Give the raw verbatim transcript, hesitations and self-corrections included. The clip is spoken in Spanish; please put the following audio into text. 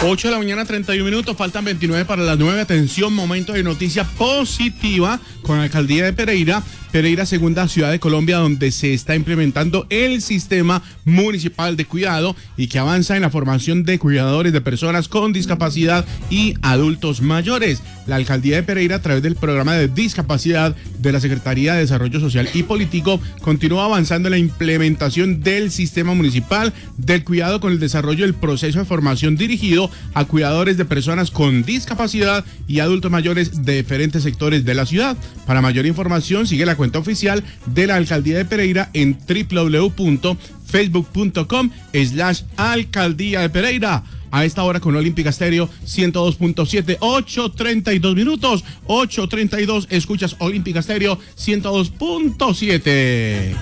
ocho de la mañana, treinta y un minutos, faltan veintinueve para las nueve. Atención, momento de noticia positiva con la alcaldía de Pereira. Pereira, segunda ciudad de Colombia donde se está implementando el sistema municipal de cuidado y que avanza en la formación de cuidadores de personas con discapacidad y adultos mayores. La alcaldía de Pereira, a través del programa de discapacidad de la Secretaría de Desarrollo Social y Político, continúa avanzando en la implementación del sistema municipal del cuidado con el desarrollo del proceso de formación dirigido a cuidadores de personas con discapacidad y adultos mayores de diferentes sectores de la ciudad. Para mayor información, sigue la cuenta oficial de la alcaldía de Pereira en doble u doble u doble u punto facebook punto com slash alcaldía de Pereira. A esta hora con Olímpica Estéreo ciento dos punto siete, ocho treinta y dos minutos, ocho treinta y dos, escuchas Olímpica Estéreo ciento dos punto siete.